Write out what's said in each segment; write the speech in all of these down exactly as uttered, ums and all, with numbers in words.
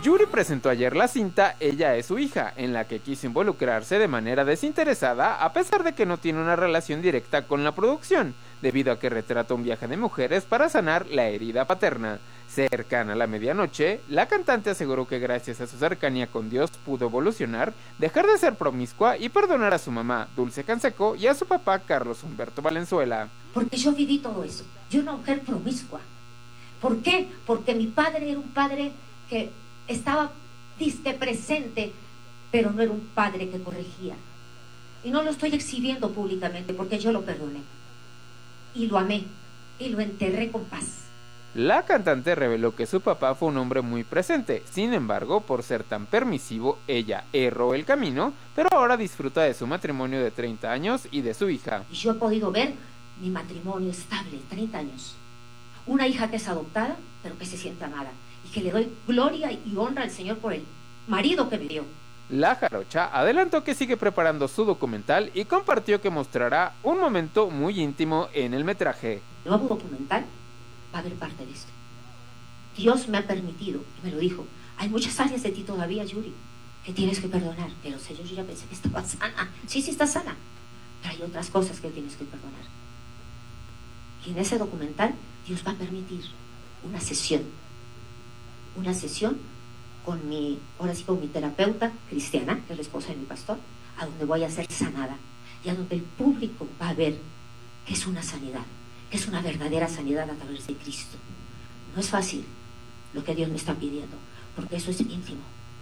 Yuri presentó ayer la cinta Ella es su hija, en la que quiso involucrarse de manera desinteresada a pesar de que no tiene una relación directa con la producción, debido a que retrata un viaje de mujeres para sanar la herida paterna. Cercana a la medianoche, la cantante aseguró que gracias a su cercanía con Dios pudo evolucionar, dejar de ser promiscua y perdonar a su mamá, Dulce Canseco, y a su papá, Carlos Humberto Valenzuela. Porque yo viví todo eso, yo una mujer promiscua. ¿Por qué? Porque mi padre era un padre que estaba disque presente, pero no era un padre que corregía. Y no lo estoy exhibiendo públicamente porque yo lo perdoné. Y lo amé, y lo enterré con paz. La cantante reveló que su papá fue un hombre muy presente, sin embargo, por ser tan permisivo, ella erró el camino, pero ahora disfruta de su matrimonio de treinta años y de su hija. Y yo he podido ver mi matrimonio estable, treinta años. Una hija que es adoptada, pero que se siente amada, y que le doy gloria y honra al Señor por el marido que me dio. La jarocha adelantó que sigue preparando su documental y compartió que mostrará un momento muy íntimo en el metraje. El nuevo documental va a haber parte de esto. Dios me ha permitido, y me lo dijo, hay muchas áreas de ti todavía, Yuri, que tienes que perdonar. Pero Señor, yo ya pensé que estaba sana. Sí, sí está sana, pero hay otras cosas que tienes que perdonar. Y en ese documental Dios va a permitir una sesión, una sesión con mi, ahora sí con mi terapeuta cristiana, que es la esposa de mi pastor, a donde voy a ser sanada y a donde el público va a ver que es una sanidad, que es una verdadera sanidad a través de Cristo. No es fácil lo que Dios me está pidiendo, porque eso es íntimo.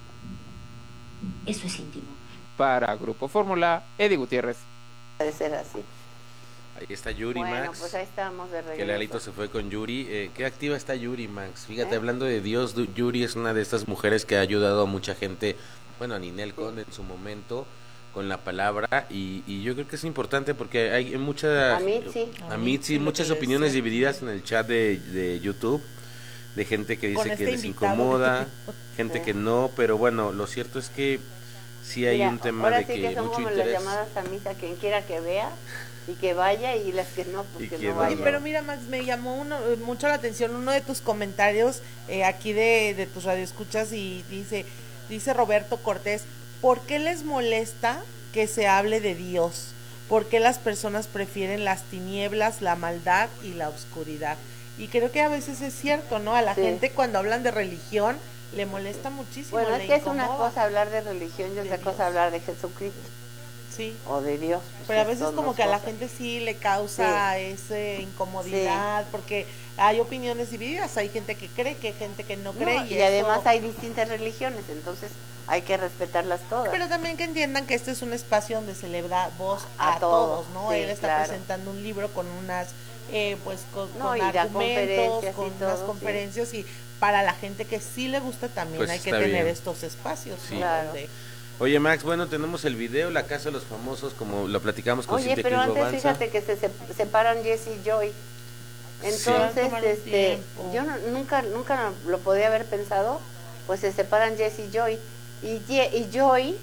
Eso es íntimo. Para Grupo Fórmula, Eddie Gutiérrez. Puede ser así. Ahí está Yuri, bueno, Max. Bueno, pues ahí estamos de regreso. Que Lalito se fue con Yuri. Eh, ¿Qué activa está Yuri, Max? Fíjate, ¿Eh? hablando de Dios, Yuri es una de estas mujeres que ha ayudado a mucha gente, bueno, a Ninel Conde en su momento, con la palabra, y, y yo creo que es importante porque hay muchas... A mí sí. A mí sí, muchas opiniones divididas en el chat de, de YouTube, de gente que dice con este que les invitado, incomoda, que... gente que no, pero bueno, lo cierto es que sí hay Mira, un tema ahora de sí que, que son mucho como interés. las llamadas a misa, quien quiera que vea y que vaya, y las que no, pues Y que, que no no. vaya. Oye, pero mira, Max, me llamó uno, mucho la atención uno de tus comentarios eh, aquí de, de tus radioescuchas, y dice, dice Roberto Cortés, ¿por qué les molesta que se hable de Dios? ¿Por qué las personas prefieren las tinieblas, la maldad y la oscuridad? Y creo que a veces es cierto, ¿no? A la Sí. gente cuando hablan de religión le molesta muchísimo. Bueno, le es que incomoda. es una cosa hablar de religión y otra cosa hablar de Jesucristo. Sí. O de Dios. Pues Pero a veces son como dos que a la cosas. gente sí le causa Sí. esa incomodidad, porque hay opiniones divididas, hay gente que cree, que hay gente que no cree. No, y y además eso... hay distintas religiones, entonces hay que respetarlas todas. Pero también que entiendan que este es un espacio donde se le da voz A a, todos, todos, ¿no? sí, Él está claro. presentando un libro con unas, eh, pues con, No, con y da argumentos, conferencias con y unas todo, conferencias, y para la gente que sí le gusta también Pues hay que está tener bien. estos espacios, Sí. ¿no? Claro. Donde... Oye, Max, bueno, tenemos el video, La Casa de los Famosos, como lo platicamos con Oye, Cintia pero Cruz antes Bobanza. fíjate que se sep- separan Jesse y Joy. Entonces, Sí. este, yo no- nunca nunca lo podía haber pensado, pues se separan Jesse y Joy. Y, Ye- y Joy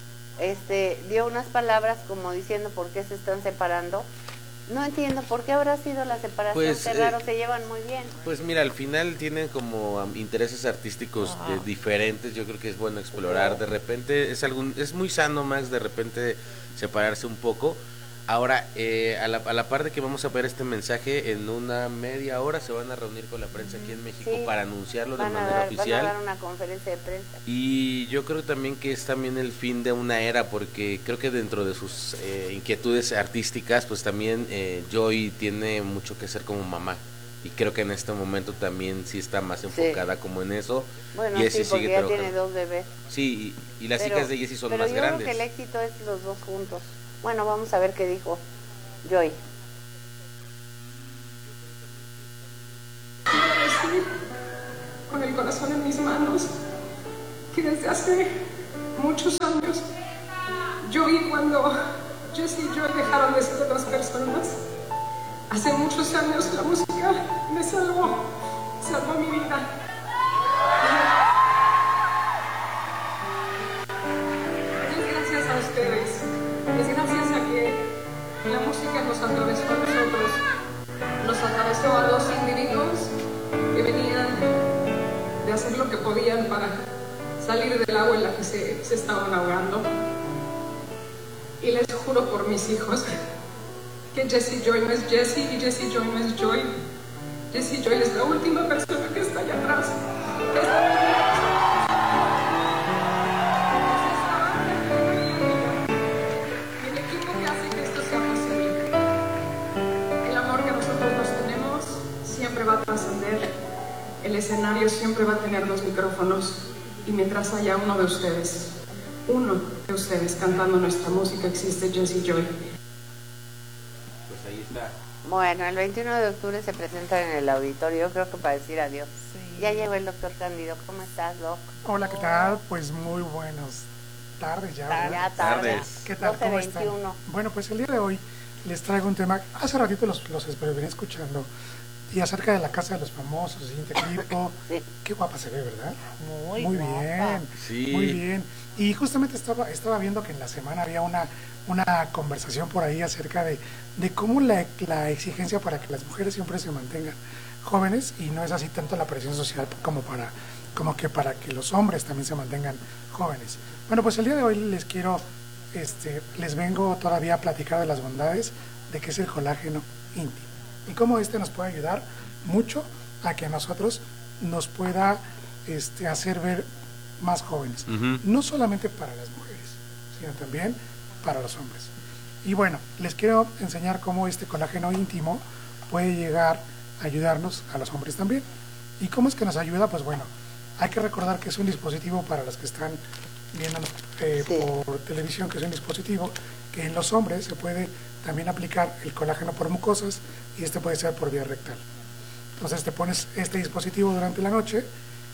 este, dio unas palabras como diciendo por qué se están separando. No entiendo por qué habrá sido la separación, Pues, qué eh, raro, se llevan muy bien. Pues mira, al final tienen como um, intereses artísticos eh, diferentes. Yo creo que es bueno explorar. De repente es algún es muy sano, Max, de repente separarse un poco. Ahora, eh, a, la, a la par de que vamos a ver este mensaje, en una media hora se van a reunir con la prensa aquí en México Sí, para anunciarlo de Van a, manera dar, oficial. van a dar una conferencia de prensa. Y yo creo también que es también el fin de una era, porque creo que dentro de sus eh, inquietudes artísticas, pues también eh, Joy tiene mucho que ser como mamá. Y creo que en este momento también sí está más enfocada sí. como en eso. Bueno, Jessie sí, porque sigue ya trabajando. tiene dos bebés. Sí, y, y las pero, hijas de Jessie son pero más yo grandes. Creo que el éxito es los dos juntos. Bueno, vamos a ver qué dijo Joy. Quiero decir, con el corazón en mis manos, que desde hace muchos años yo vi cuando Jesse y yo dejaron de ser otras personas. Hace muchos años la música me salvó, salvó mi vida. Es gracias a ustedes, es gracias a que la música nos atravesó a nosotros, nos atravesó a dos individuos que venían de hacer lo que podían para salir del agua en la que se, se estaban ahogando. Y les juro por mis hijos que Jessie Joy no es Jessie y Jessie Joy no es Joy. Jessie Joy es la última persona que está allá atrás. Es el equipo que hace que esto sea posible. El amor que nosotros nos tenemos siempre va a trascender. El escenario siempre va a tener dos micrófonos. Y mientras haya uno de ustedes, uno de ustedes cantando nuestra música, existe Jessie Joy. Pues ahí está. Bueno, el veintiuno de octubre se presenta en el auditorio, creo que para decir adiós. Sí. Ya llegó el doctor Cándido. ¿Cómo estás, Doc? Hola, ¿qué tal? Pues muy buenas tardes ya. Tardes. ¿verdad? Ya tarde. Tardes. ¿Qué tal? doce ¿Cómo están? veintiuno. Bueno, pues el día de hoy les traigo un tema. Hace ratito los, los venía escuchando y acerca de la casa de los famosos, siguiente clipo. Sí. Qué guapa se ve, ¿verdad? Muy, Muy guapa. bien, Sí. muy bien. Y justamente estaba, estaba viendo que en la semana había una, una conversación por ahí acerca de, de cómo la, la exigencia para que las mujeres siempre se mantengan jóvenes, y no es así tanto la presión social como para como que para que los hombres también se mantengan jóvenes. Bueno, pues el día de hoy les quiero, este, les vengo todavía a platicar de las bondades de qué es el colágeno íntimo y cómo este nos puede ayudar mucho a que a nosotros nos pueda este, hacer ver más jóvenes, Ujú. no solamente para las mujeres, sino también para los hombres. Y bueno, les quiero enseñar cómo este colágeno íntimo puede llegar a ayudarnos a los hombres también. ¿Y cómo es que nos ayuda? Pues bueno, hay que recordar que es un dispositivo para los que están viendo eh, Sí. por televisión, que es un dispositivo que en los hombres se puede también aplicar el colágeno por mucosas, y este puede ser por vía rectal. Entonces te pones este dispositivo durante la noche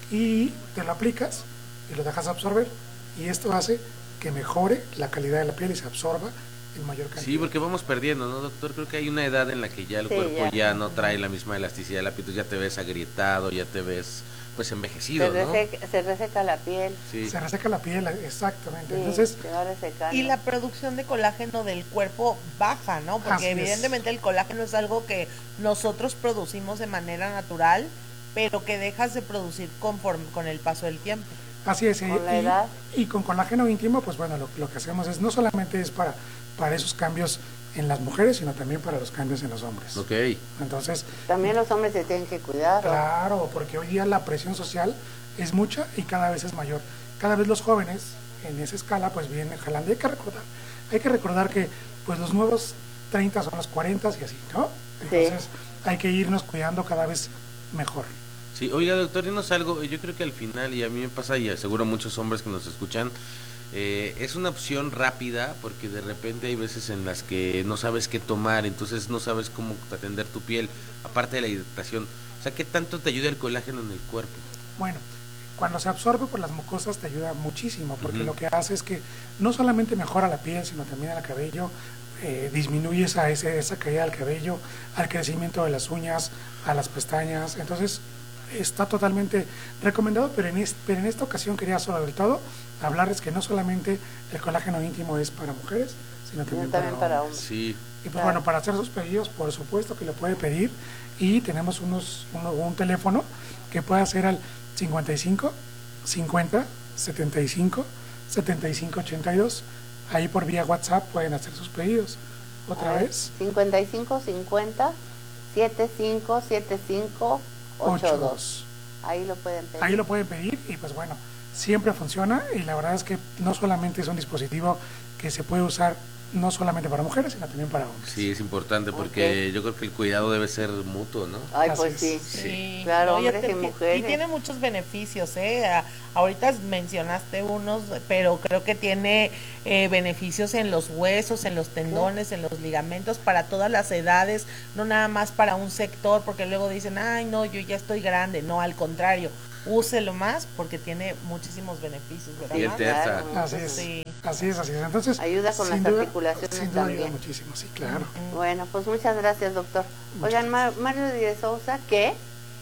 y te lo aplicas y lo dejas absorber, y esto hace que mejore la calidad de la piel y se absorba en mayor cantidad. Sí, porque vamos perdiendo, ¿no, doctor? Creo que hay una edad en la que ya el Sí, cuerpo ya. ya. no trae la misma elasticidad de la piel, entonces ya te ves agrietado, ya te ves pues envejecido, Se ¿no? reseca, se reseca la piel. Sí. Se reseca la piel, exactamente. Sí, Entonces, se va resecando. Y la producción de colágeno del cuerpo baja, ¿no? Así Porque es. evidentemente el colágeno es algo que nosotros producimos de manera natural, pero que dejas de producir conforme con el paso del tiempo. así es. Con y, la edad. y con colágeno íntimo, pues bueno, lo, lo que hacemos es no solamente es para, para esos cambios en las mujeres, sino también para los cambios en los hombres. Ok. Entonces, También los hombres se tienen que cuidar. ¿no? claro, porque hoy día la presión social es mucha y cada vez es mayor. Cada vez los jóvenes en esa escala pues vienen jalando. Y hay que recordar, hay que recordar que pues los nuevos treinta son los cuarenta y así, ¿no? Entonces hay que irnos cuidando cada vez mejor. Sí, oiga, doctor, dinos algo. Yo creo que al final, y a mí me pasa, y seguro a muchos hombres que nos escuchan, eh, es una opción rápida, porque de repente hay veces en las que no sabes qué tomar, entonces no sabes cómo atender tu piel, aparte de la hidratación. O sea, ¿qué tanto te ayuda el colágeno en el cuerpo? Bueno, cuando se absorbe por las mucosas te ayuda muchísimo, porque Ujú. lo que hace es que no solamente mejora la piel, sino también el cabello, eh, disminuye esa, esa, esa caída del cabello, al crecimiento de las uñas, a las pestañas. Entonces está totalmente recomendado, pero en, es, pero en esta ocasión quería sobre todo hablarles que no solamente el colágeno íntimo es para mujeres, sino también, También para, para hombres. hombres. Sí. Y pues Claro. bueno, para hacer sus pedidos, por supuesto que lo puede pedir, y tenemos unos, uno- un teléfono que puede hacer al cincuenta y cinco, cincuenta, setenta y cinco, setenta y cinco ochenta y dos. Ahí por vía WhatsApp pueden hacer sus pedidos. Otra A ver, vez, cincuenta y cinco cincuenta setenta y cinco setenta y cinco ochenta y dos. Ahí lo pueden pedir. ahí lo pueden pedir, y pues bueno, siempre funciona, y la verdad es que no solamente es un dispositivo que se puede usar no solamente para mujeres, sino también para hombres. Sí, es importante porque Ok. yo creo que el cuidado debe ser mutuo, ¿no? Ay, Así pues es. sí. Sí, Claro, no, ya hombres y te- mujeres. Y tiene muchos beneficios, ¿eh? A- ahorita mencionaste unos, pero creo que tiene eh, beneficios en los huesos, en los tendones, en los ligamentos, para todas las edades, no nada más para un sector, porque luego dicen, ay, no, yo ya estoy grande. No, al contrario, úselo más porque tiene muchísimos beneficios, ¿verdad? Y el terza. Claro, Así es, Sí. así es, así es. Entonces, Ayuda con sin las duda- articulaciones sin duda ayuda también. muchísimo, sí, claro. Bueno, pues muchas gracias, doctor. Oigan, Mar- Mario de Sousa, ¿qué?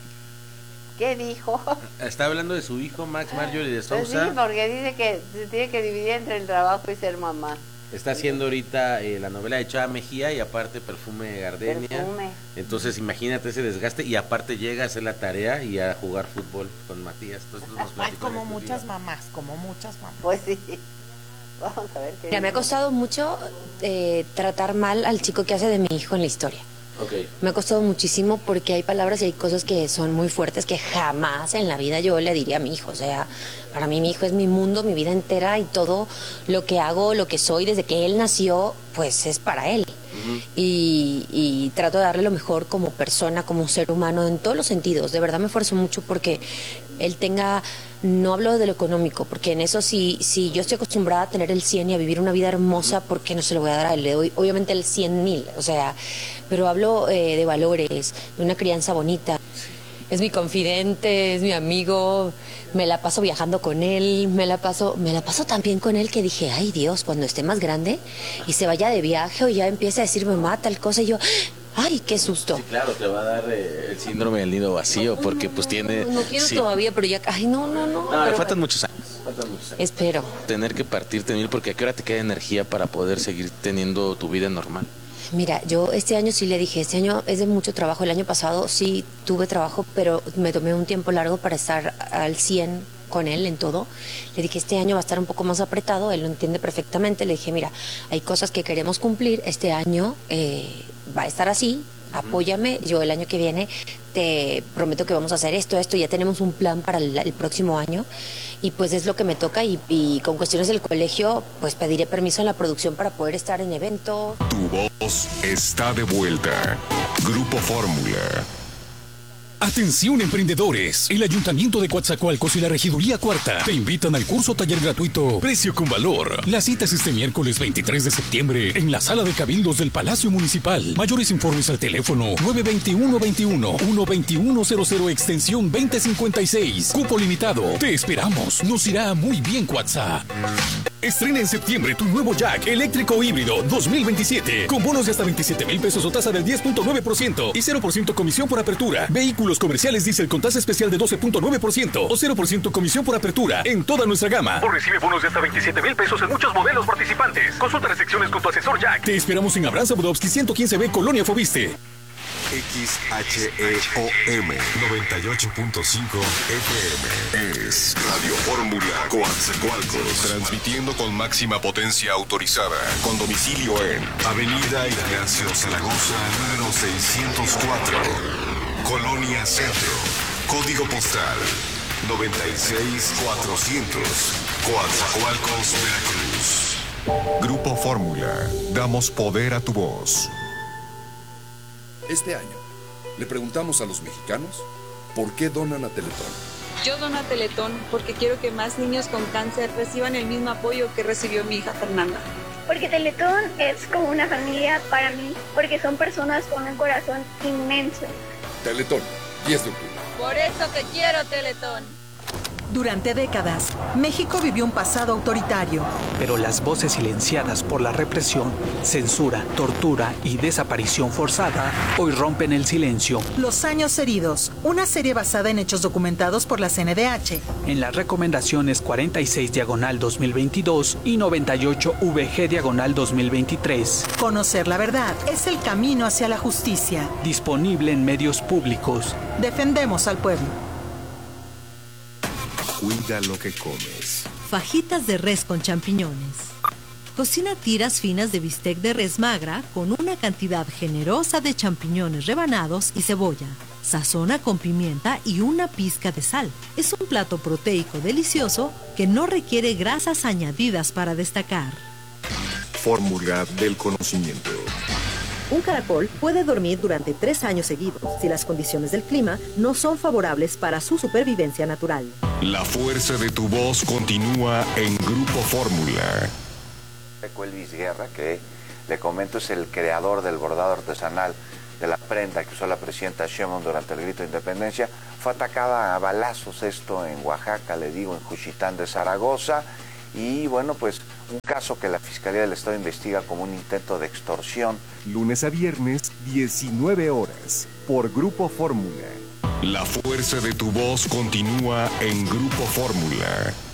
¿Qué dijo? Está hablando de su hijo Max Marjorie de Pues sí, Sousa. porque dice que se tiene que dividir entre el trabajo y ser mamá. Está haciendo ahorita eh, la novela de Chava Mejía y aparte Perfume Gardenia. Perfume. Entonces imagínate ese desgaste y aparte llega a hacer la tarea y a jugar fútbol con Matías. Entonces, nos Ay, platicó como en estos muchas días. mamás, como muchas mamás. Pues sí. Vamos a ver qué. Mira, me ha costado mucho eh, tratar mal al chico que hace de mi hijo en la historia. Okay. Me ha costado muchísimo porque hay palabras y hay cosas que son muy fuertes que jamás en la vida yo le diría a mi hijo. O sea, para mí mi hijo es mi mundo, mi vida entera y todo lo que hago, lo que soy desde que él nació, pues es para él. Uh-huh. y, y trato de darle lo mejor como persona, como ser humano, en todos los sentidos. De verdad me esfuerzo mucho porque él tenga... No hablo de lo económico, porque en eso sí, sí yo estoy acostumbrada a tener el cien y a vivir una vida hermosa, porque no se lo voy a dar a él, le doy obviamente el cien mil, o sea, pero hablo eh, de valores, de una crianza bonita. Es mi confidente, es mi amigo, me la paso viajando con él, me la paso, me la paso tan bien con él que dije, ay Dios, cuando esté más grande y se vaya de viaje o ya empiece a decir mamá tal cosa y yo... Ay, qué susto. Sí, claro, te va a dar eh, el síndrome del nido vacío porque pues tiene... No, no quiero sí. todavía, pero ya... Ay, no, no, no. No, pero le faltan bueno. muchos años. Faltan muchos años. Espero. Tener que partirte mil porque a qué hora te queda energía para poder seguir teniendo tu vida normal. Mira, yo este año sí le dije, este año es de mucho trabajo. El año pasado sí tuve trabajo, pero me tomé un tiempo largo para estar al cien con él en todo. Le dije, este año va a estar un poco más apretado, él lo entiende perfectamente. Le dije, mira, hay cosas que queremos cumplir, este año eh, va a estar así. Apóyame, yo el año que viene te prometo que vamos a hacer esto, esto, ya tenemos un plan para el, el próximo año y pues es lo que me toca y, y con cuestiones del colegio pues pediré permiso en la producción para poder estar en eventos. Tu voz está de vuelta. Grupo Fórmula. Atención emprendedores, el Ayuntamiento de Coatzacoalcos y la Regiduría Cuarta te invitan al curso taller gratuito Precio con Valor. La cita es este miércoles veintitrés de septiembre en la sala de cabildos del Palacio Municipal. Mayores informes al teléfono nueve dos uno, veintiuno, uno veintiuno cero cero extensión veinte cincuenta y seis. Cupo limitado. Te esperamos. Nos irá muy bien Coatza. Estrena en septiembre tu nuevo Jack eléctrico híbrido dos mil veintisiete con bonos de hasta veintisiete mil pesos o tasa del diez punto nueve por ciento y cero por ciento comisión por apertura. Vehículos comerciales diésel con tasa especial de doce punto nueve por ciento o cero por ciento comisión por apertura en toda nuestra gama. O recibe bonos de hasta veintisiete mil pesos en muchos modelos participantes. Consulta restricciones con tu asesor Jack. Te esperamos en Abraham Zabudowski ciento quince B, Colonia Fobiste. X H E O M noventa y ocho punto cinco F M es Radio Fórmula Coatzacoalcos, transmitiendo con máxima potencia autorizada, con domicilio en Avenida Ignacio Zaragoza, número seiscientos cuatro, Colonia Centro, código postal noventa y seis mil cuatrocientos, Coatzacoalcos, Veracruz. Grupo Fórmula, damos poder a tu voz. Este año, le preguntamos a los mexicanos por qué donan a Teletón. Yo dono a Teletón porque quiero que más niños con cáncer reciban el mismo apoyo que recibió mi hija Fernanda. Porque Teletón es como una familia para mí, porque son personas con un corazón inmenso. Teletón, diez de octubre. Por eso que quiero Teletón. Durante décadas, México vivió un pasado autoritario. Pero las voces silenciadas por la represión, censura, tortura y desaparición forzada hoy rompen el silencio. Los años heridos, una serie basada en hechos documentados por la C N D H. En las recomendaciones cuarenta y seis diagonal dos mil veintidós y noventa y ocho V G diagonal dos mil veintitrés. Conocer la verdad es el camino hacia la justicia. Disponible en medios públicos. Defendemos al pueblo. Cuida lo que comes. Fajitas de res con champiñones. Cocina tiras finas de bistec de res magra con una cantidad generosa de champiñones rebanados y cebolla. Sazona con pimienta y una pizca de sal. Es un plato proteico delicioso que no requiere grasas añadidas para destacar. Fórmula del conocimiento. Un caracol puede dormir durante tres años seguidos si las condiciones del clima no son favorables para su supervivencia natural. La fuerza de tu voz continúa en Grupo Fórmula. Elvis Guerra, que le comento es el creador del bordado artesanal de la prenda que usó la presidenta Sheinbaum durante el grito de independencia, fue atacada a balazos, esto en Oaxaca, le digo, en Juchitán de Zaragoza, y bueno, pues un caso que la Fiscalía del Estado investiga como un intento de extorsión. Lunes a viernes, diecinueve horas, por Grupo Fórmula. La fuerza de tu voz continúa en Grupo Fórmula.